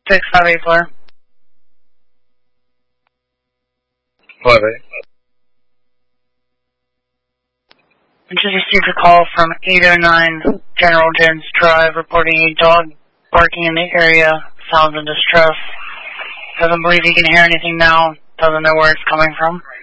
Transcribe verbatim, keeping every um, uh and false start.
six five eight four. five eight. I just received a call from eight oh nine General James Drive reporting a dog barking in the area. Sounds in distress. Doesn't believe he can hear anything now. Doesn't know where it's coming from.